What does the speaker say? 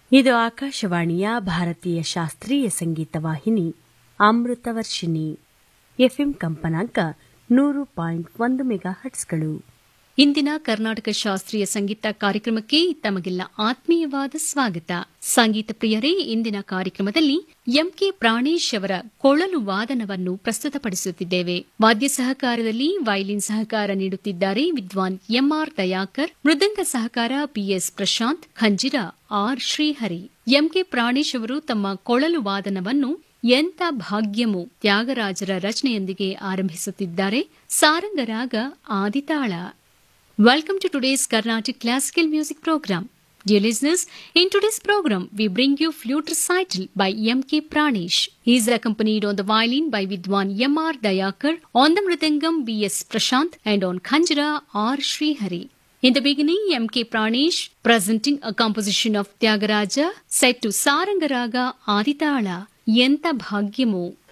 ಇದು ಆಕಾಶವಾಣಿಯ ಭಾರತೀಯ ಶಾಸ್ತ್ರೀಯ ಸಂಗೀತ ವಾಹಿನಿ ಅಮೃತವರ್ಷಿಣಿ. ಎಫ್ಎಂ ಕಂಪನಾಂಕ 100.1 ಮೆಗಾಹರ್ಟ್ಸ್ಗಳು. ಇಂದಿನ ಕರ್ನಾಟಕ ಶಾಸ್ತ್ರೀಯ ಸಂಗೀತ ಕಾರ್ಯಕ್ರಮಕ್ಕೆ ತಮಗೆಲ್ಲ ಆತ್ಮೀಯವಾದ ಸ್ವಾಗತ. ಸಂಗೀತ ಪ್ರಿಯರೇ, ಇಂದಿನ ಕಾರ್ಯಕ್ರಮದಲ್ಲಿ ಎಂಕೆ ಪ್ರಾಣೇಶ್ ಅವರ ಕೊಳಲು ವಾದನವನ್ನು ಪ್ರಸ್ತುತಪಡಿಸುತ್ತಿದ್ದೇವೆ. ವಾದ್ಯ ಸಹಕಾರದಲ್ಲಿ ವಯಲಿನ್ ಸಹಕಾರ ನೀಡುತ್ತಿದ್ದಾರೆ ವಿದ್ವಾನ್ ಎಂಆರ್ ದಯಾಕರ್, ಮೃದಂಗ ಸಹಕಾರ PS Prashant, ಖಂಜಿರ R Srihari. MK Pranesh ಅವರು ತಮ್ಮ ಕೊಳಲು ವಾದನವನ್ನು ಎಂತ ಭಾಗ್ಯಮು ತ್ಯಾಗರಾಜರ ರಚನೆಯೊಂದಿಗೆ ಆರಂಭಿಸುತ್ತಿದ್ದಾರೆ. ಸಾರಂಗರಾಗ ಆದಿತಾಳ. Welcome to today's Carnatic Classical Music Program. Dear listeners, in today's program, we bring you Flute Recital by M.K. Pranesh. He is accompanied on the violin by Vidwan M.R. Dayakar, on the mridangam B.S. Prashant, and on Khanjra R. Srihari. In the beginning, M.K. Pranesh presenting a composition of Tyagaraja set to Sarangaraga Aditala, Yenta Bhagyamo.